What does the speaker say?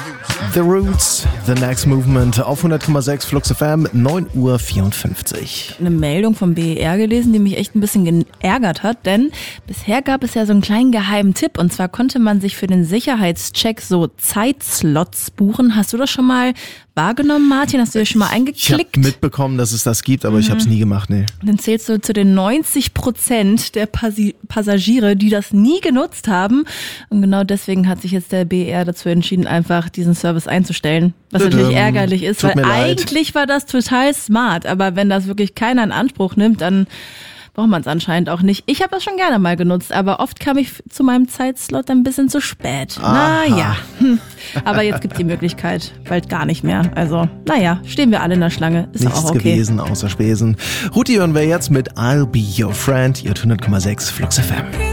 The Roots, The Next Movement auf 100,6 Flux FM, 9:54 Uhr. Eine Meldung vom BER gelesen, die mich echt ein bisschen geärgert hat, denn bisher gab es ja so einen kleinen geheimen Tipp, und zwar konnte man sich für den Sicherheitscheck so Zeitslots buchen. Hast du das schon mal wahrgenommen, Martin? Hast du dir schon mal eingeklickt? Ich habe mitbekommen, dass es das gibt, aber ich habe es nie gemacht, nee. Dann zählst du zu den 90% der Passagiere, die das nie genutzt haben. Und genau deswegen hat sich jetzt der BER dazu entschieden, einfach diesen Service einzustellen. Was natürlich ärgerlich ist, weil eigentlich war das total smart. Aber wenn das wirklich keiner in Anspruch nimmt, dann braucht man es anscheinend auch nicht. Ich habe das schon gerne mal genutzt, aber oft kam ich zu meinem Zeitslot ein bisschen zu spät. Naja, aber jetzt gibt die Möglichkeit bald gar nicht mehr. Also, naja, stehen wir alle in der Schlange. Ist Nichts auch okay. gewesen außer Spesen. Ruti hören wir jetzt mit I'll Be Your Friend, ihr 100,6 Flux FM.